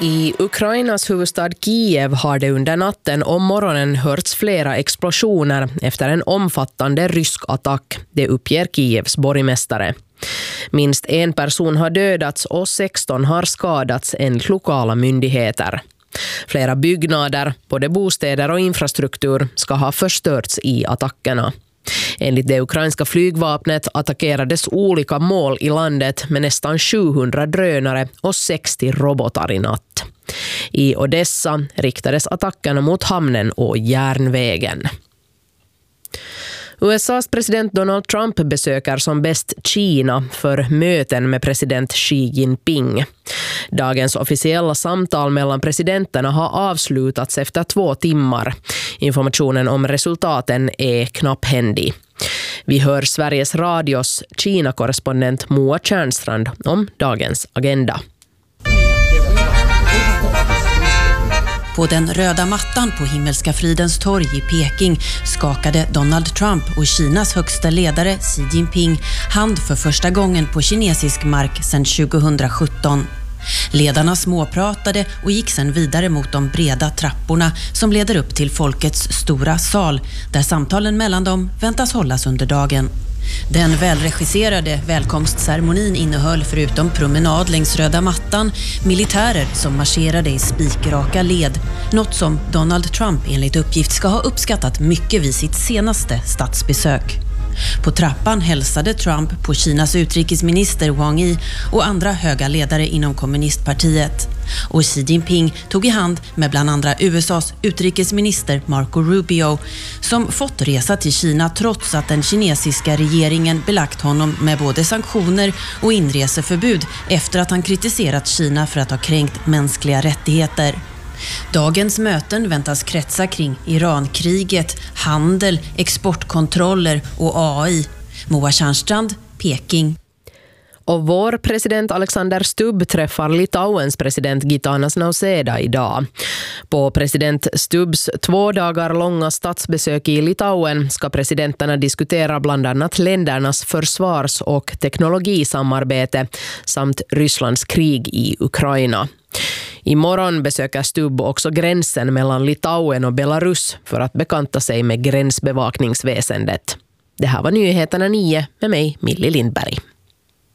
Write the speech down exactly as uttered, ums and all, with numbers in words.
I Ukrainas huvudstad Kiev har det under natten och morgonen hörts flera explosioner efter en omfattande rysk attack, det uppger Kievs borgmästare. Minst en person har dödats och sexton har skadats enligt lokala myndigheter. Flera byggnader, både bostäder och infrastruktur, ska ha förstörts i attackerna. Enligt det ukrainska flygvapnet attackerades olika mål i landet med nästan sjuhundra drönare och sextio robotar i natt. I Odessa riktades attackerna mot hamnen och järnvägen. U S A:s president Donald Trump besöker som bäst Kina för möten med president Xi Jinping. Dagens officiella samtal mellan presidenterna har avslutats efter två timmar. Informationen om resultaten är knapphändig. Vi hör Sveriges Radios Kina-korrespondent Moa Tjärnstrand om dagens agenda. På den röda mattan på Himmelska fridens torg i Peking skakade Donald Trump och Kinas högsta ledare Xi Jinping hand för första gången på kinesisk mark sedan tjugohundrasjutton. Ledarna småpratade och gick sedan vidare mot de breda trapporna som leder upp till folkets stora sal, där samtalen mellan dem väntas hållas under dagen. Den välregisserade välkomstceremonin innehöll förutom promenad längs röda mattan militärer som marscherade i spikraka led, något som Donald Trump enligt uppgift ska ha uppskattat mycket vid sitt senaste statsbesök. På trappan hälsade Trump på Kinas utrikesminister Wang Yi och andra höga ledare inom kommunistpartiet. Och Xi Jinping tog i hand med bland andra U S A:s utrikesminister Marco Rubio, som fått resa till Kina trots att den kinesiska regeringen belagt honom med både sanktioner och inreseförbud efter att han kritiserat Kina för att ha kränkt mänskliga rättigheter. Dagens möten väntas kretsa kring Irankriget, handel, exportkontroller och A I. Moa Tjärnstrand, Peking. Och vår president Alexander Stubb träffar Litauens president Gitanas Nausėda idag. På president Stubbs två dagar långa statsbesök i Litauen ska presidenterna diskutera bland annat ländernas försvars- och teknologisamarbete samt Rysslands krig i Ukraina. Imorgon besöker Stubb också gränsen mellan Litauen och Belarus för att bekanta sig med gränsbevakningsväsendet. Det här var nyheterna nio med mig, Millie Lindberg.